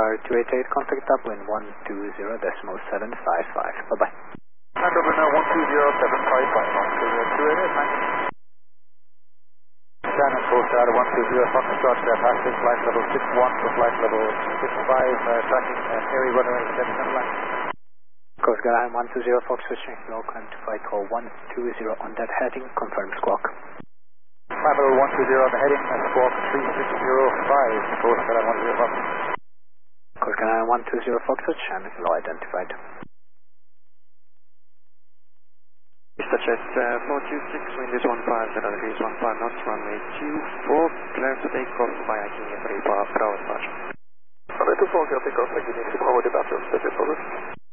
Empire 288, contact upwind 120.755. Bye-bye. Upwind 120.755, 288, Coast Guard 120, Foxtrot, passing flight level 61 to flight level 65, tracking Harry runway 7 line. Coast Guard 120, Fox switching, low climb to flight call 120 on that heading, confirm squawk. Flight level 120 on the heading, squawk 3605, Coast Guard 120 Fox. Coast Guard 120, Fox switch, and low identified. Mr. Jet 426, wind is 15, 0 degrees 15 knots, runway 24, clear to take off via Kenya 3 for Bravo departure. Runway 24, clear to take off via Kenya 3 for Bravo departure,